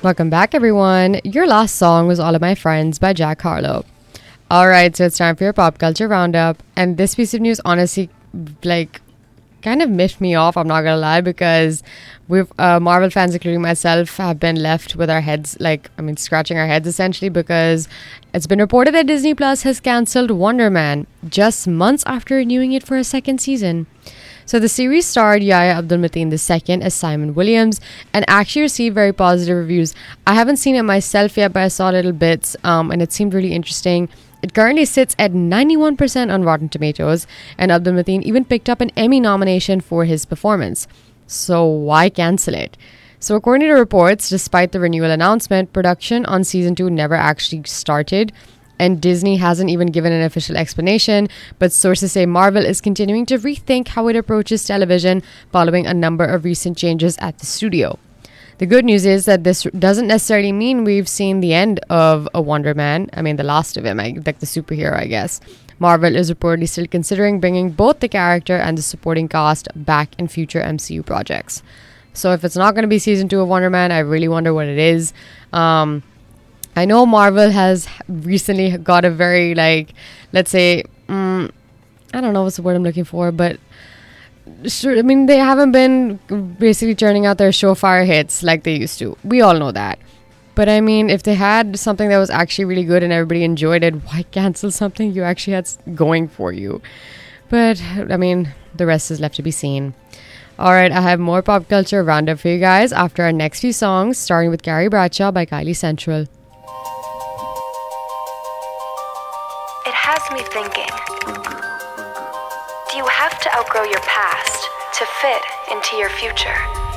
Welcome back, everyone. Your last song was All of My Friends by Jack Harlow. Alright, so it's time for your pop culture roundup. And this piece of news honestly, like, kind of miffed me off, I'm not gonna lie, because we've Marvel fans, including myself, have been left with our heads, scratching our heads essentially, because it's been reported that Disney Plus has cancelled Wonder Man just months after renewing it for a second season. So the series starred Yahya Abdul-Mateen II as Simon Williams and actually received very positive reviews. I haven't seen it myself yet, but I saw little bits and it seemed really interesting. It currently sits at 91% on Rotten Tomatoes, and Abdul-Mateen even picked up an Emmy nomination for his performance. So why cancel it? So according to reports, despite the renewal announcement, production on season 2 never actually started, and Disney hasn't even given an official explanation, but sources say Marvel is continuing to rethink how it approaches television following a number of recent changes at the studio. The good news is that this doesn't necessarily mean we've seen the end of a Wonder Man. I mean, the last of him, like the superhero, I guess. Marvel is reportedly still considering bringing both the character and the supporting cast back in future MCU projects. So if it's not going to be season 2 of Wonder Man, I really wonder what it is. I know Marvel has recently got a very, let's say, I don't know what's the word I'm looking for, but sure, I mean, they haven't been basically churning out their surefire hits like they used to. We all know that. But I mean, if they had something that was actually really good and everybody enjoyed it, why cancel something you actually had going for you? But I mean, the rest is left to be seen. Alright, I have more pop culture roundup for you guys after our next few songs, starting with Carrie Bradshaw by Kylie Central. It has me thinking. Do you have to outgrow your past to fit into your future?